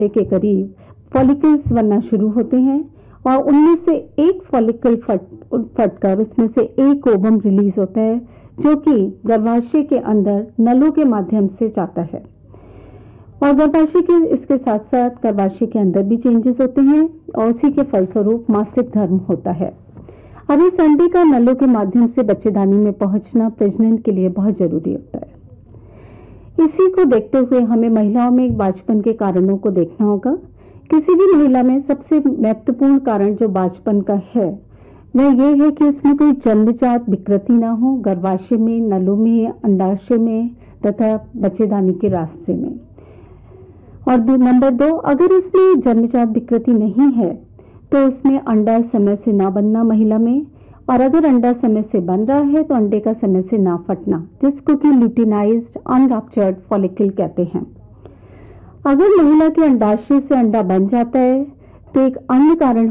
के करीब फॉलिकल्स बनना शुरू होते हैं और उनमें से एक फॉलिकल फटकर उसमें से एक ओवम रिलीज होता है जो कि गर्भाशय के अंदर नलों के माध्यम से जाता है और गर्भाशय के इसके साथ साथ गर्भाशय के अंदर भी चेंजेस होते हैं और उसी के फलस्वरूप मासिक धर्म होता है। अब इस अंडे का नलों के माध्यम से बच्चेदानी में पहुंचना प्रजनन के लिए बहुत जरूरी होता है। इसी को देखते हुए हमें महिलाओं में बांझपन के कारणों को देखना होगा। किसी भी महिला में सबसे महत्वपूर्ण कारण जो बांझपन का है वह यह है कि उसमें कोई जन्मजात विकृति ना हो गर्भाशय में, नलों में, अंडाशय में तथा बच्चेदानी के रास्ते में। और नंबर 2, अगर इसमें जन्मजात विकृति नहीं है तो उसमें अंडा समय से ना बनना महिला में, और अगर अंडा समय से बन रहा है तो अंडे का समय से ना फटना, जिसको कि ल्यूटिनाइज्ड अनरप्चर्ड फॉलिकल कहते हैं। अगर महिला के अंडाशय से अंडा बन जाता है तो एक अन्य कारण